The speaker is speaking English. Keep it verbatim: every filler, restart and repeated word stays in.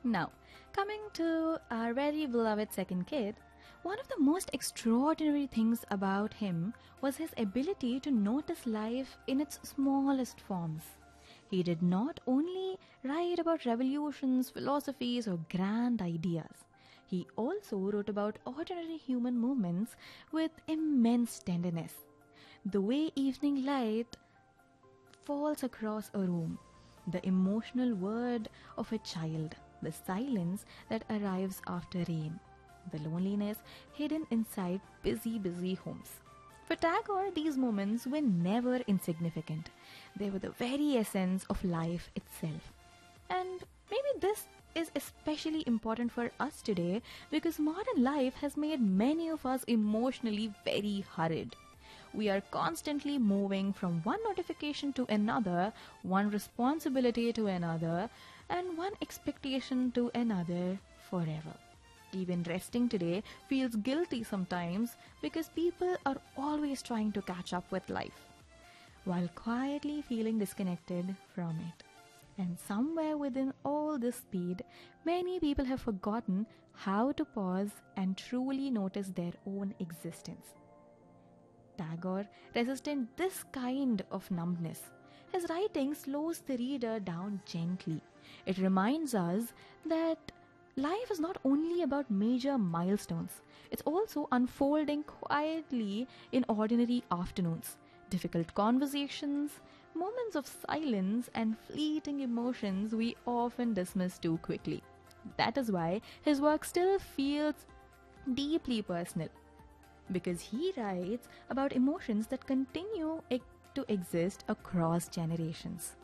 Now, coming to our very beloved second kid, one of the most extraordinary things about him was his ability to notice life in its smallest forms. He did not only write about revolutions, philosophies, or grand ideas. He also wrote about ordinary human moments with immense tenderness. The way evening light falls across a room, the emotional word of a child, the silence that arrives after rain, the loneliness hidden inside busy, busy homes. For Tagore, these moments were never insignificant. They were the very essence of life itself. And maybe this is especially important for us today because modern life has made many of us emotionally very hurried. We are constantly moving from one notification to another, one responsibility to another, and one expectation to another forever. Even resting today feels guilty sometimes because people are always trying to catch up with life, while quietly feeling disconnected from it. And somewhere within all this speed, many people have forgotten how to pause and truly notice their own existence. Tagore resisted this kind of numbness. His writing slows the reader down gently. It reminds us that life is not only about major milestones, it's also unfolding quietly in ordinary afternoons, difficult conversations, moments of silence, and fleeting emotions we often dismiss too quickly. That is why his work still feels deeply personal, because he writes about emotions that continue e- to exist across generations.